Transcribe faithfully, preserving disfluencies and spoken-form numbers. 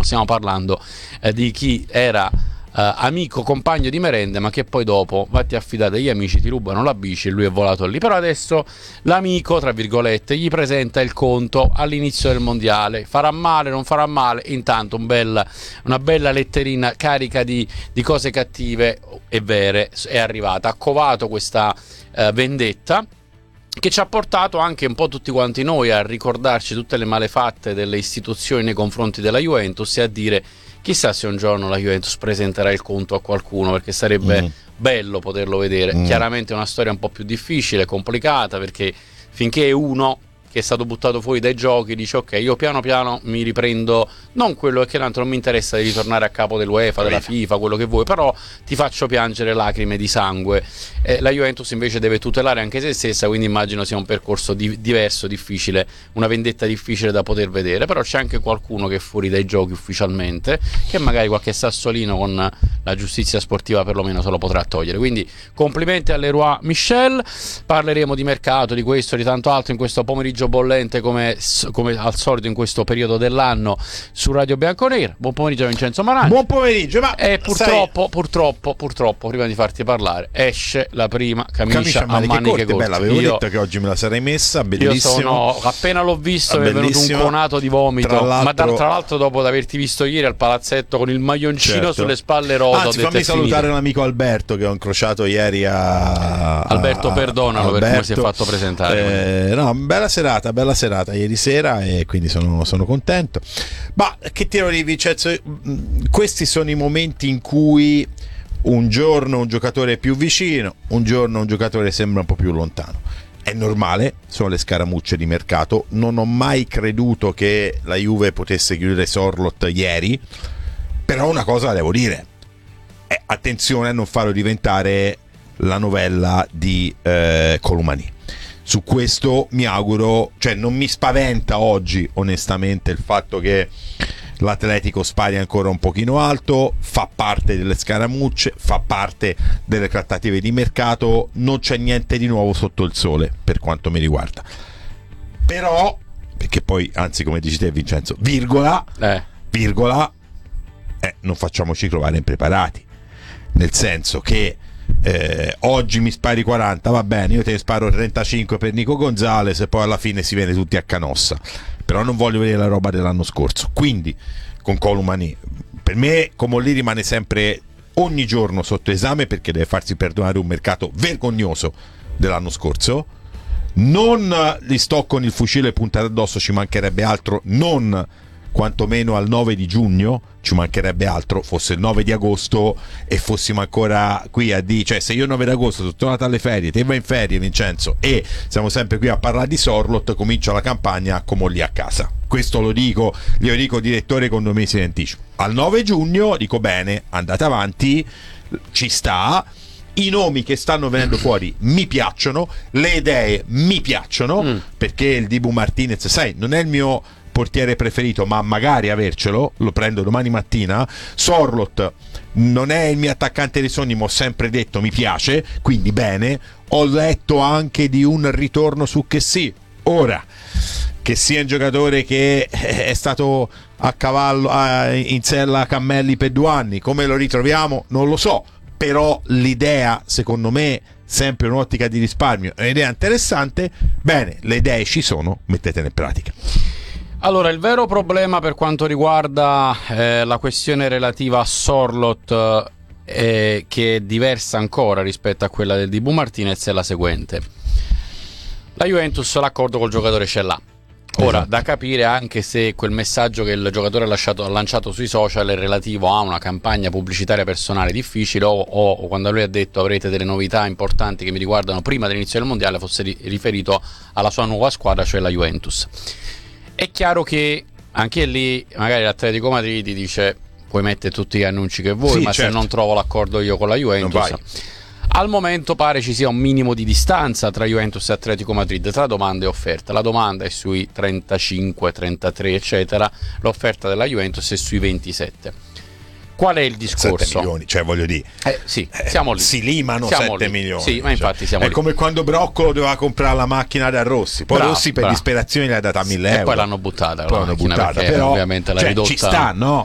stiamo parlando eh, di chi era Uh, amico, compagno di merende, ma che poi dopo vatti a affidare agli amici, ti rubano la bici e lui è volato lì. Però adesso l'amico, tra virgolette, gli presenta il conto all'inizio del mondiale, farà male, non farà male, intanto un bel, una bella letterina carica di, di cose cattive e vere è arrivata, ha covato questa uh, vendetta, che ci ha portato anche un po' tutti quanti noi a ricordarci tutte le malefatte delle istituzioni nei confronti della Juventus e a dire: chissà se un giorno la Juventus presenterà il conto a qualcuno, perché sarebbe mm. bello poterlo vedere. Mm. Chiaramente è una storia un po' più difficile, complicata, perché finché uno che è stato buttato fuori dai giochi dice: ok, io piano piano mi riprendo, non quello che tanto non mi interessa di ritornare a capo dell'UEFA, della FIFA, quello che vuoi, però ti faccio piangere lacrime di sangue. Eh, la Juventus invece deve tutelare anche se stessa, quindi immagino sia un percorso di- diverso, difficile, una vendetta difficile da poter vedere. Però c'è anche qualcuno che è fuori dai giochi ufficialmente, che magari qualche sassolino con la giustizia sportiva perlomeno se lo potrà togliere. Quindi complimenti a Leroy Michel. Parleremo di mercato, di questo e di tanto altro in questo pomeriggio bollente, come, come al solito in questo periodo dell'anno su Radio Bianconera. Buon pomeriggio Vincenzo Marani. Buon pomeriggio. Ma e purtroppo, sai... purtroppo, purtroppo, prima di farti parlare, esce la prima camicia, camicia a maniche, maniche corte. Bella, avevo io, detto che oggi me la sarei messa, bellissimo. Io sono, appena l'ho visto mi è venuto un conato di vomito, tra l'altro, ma tra, tra l'altro dopo averti visto ieri al palazzetto con il maglioncino certo. sulle spalle rosa. Anzi, fammi salutare l'amico Alberto che ho incrociato ieri a... Alberto, perdonalo Alberto, per come si è fatto presentare. Eh, no, bella serata, bella serata ieri sera e quindi sono, sono contento. Ma che tiro di Vincenzo, questi sono i momenti in cui un giorno un giocatore è più vicino, un giorno un giocatore sembra un po' più lontano. È normale, sono le scaramucce di mercato. Non ho mai creduto che la Juve potesse chiudere Sorloth ieri, però una cosa la devo dire, eh, attenzione a non farlo diventare la novella di eh, Colomani. Su questo mi auguro, cioè non mi spaventa oggi onestamente il fatto che l'Atletico spari ancora un pochino alto, fa parte delle scaramucce, fa parte delle trattative di mercato, non c'è niente di nuovo sotto il sole per quanto mi riguarda. Però, perché poi, anzi come dici te Vincenzo, virgola, eh. virgola, eh, non facciamoci trovare impreparati, nel senso che Eh, oggi mi spari quaranta, va bene, io te ne sparo trentacinque per Nico Gonzalez e poi alla fine si viene tutti a Canossa, però non voglio vedere la roba dell'anno scorso. Quindi con Colomani per me Comolli rimane sempre ogni giorno sotto esame, perché deve farsi perdonare un mercato vergognoso dell'anno scorso. Non li sto con il fucile puntato addosso, ci mancherebbe altro, non quantomeno al nove di giugno, ci mancherebbe altro, fosse il nove di agosto e fossimo ancora qui a dire, cioè se io il nove di agosto sono tornato alle ferie, te vai in ferie Vincenzo e siamo sempre qui a parlare di Sorloth, comincio la campagna come lì a casa. Questo lo dico, glielo dico direttore con due mesi di anticipo. Al nove giugno dico bene, andate avanti, ci sta. I nomi che stanno venendo fuori mi piacciono, le idee mi piacciono, mm. perché il Dibu Martinez, sai, non è il mio portiere preferito, ma magari avercelo, lo prendo domani mattina. Sorloth non è il mio attaccante dei sogni, ma ho sempre detto mi piace, quindi bene. Ho letto anche di un ritorno su che sì, ora che sia un giocatore che è stato a cavallo in sella a Cammelli per due anni, come lo ritroviamo non lo so, però l'idea secondo me sempre un'ottica di risparmio, è un'idea interessante. Bene, le idee ci sono, mettetele in pratica. Allora, il vero problema per quanto riguarda eh, la questione relativa a Sorloth, eh, che è diversa ancora rispetto a quella del Dibu Martinez, è la seguente. La Juventus l'accordo col giocatore ce l'ha. Ora, esatto. Da capire anche se quel messaggio che il giocatore ha, lasciato, ha lanciato sui social è relativo a una campagna pubblicitaria personale difficile o, o, o quando lui ha detto avrete delle novità importanti che mi riguardano prima dell'inizio del mondiale, fosse ri- riferito alla sua nuova squadra, cioè la Juventus. È chiaro che anche lì magari l'Atletico Madrid dice puoi mettere tutti gli annunci che vuoi, sì, ma certo. se non trovo l'accordo io con la Juventus. Al momento pare ci sia un minimo di distanza tra Juventus e Atletico Madrid, tra domanda e offerta. La domanda è sui trentacinque, trentatré eccetera, l'offerta della Juventus è sui ventisette. Qual è il discorso? sette milioni, cioè voglio dire, eh, sì, siamo lì. Si limano siamo sette lì. milioni. Sì, ma infatti cioè, siamo è lì. come quando Broccolo doveva comprare la macchina da Rossi, poi bravo, Rossi per bravo. disperazione l'ha data a mille euro. E poi l'hanno buttata, poi la l'hanno macchina, buttata, perché però ovviamente l'ha cioè, ridotta. Ci sta, no?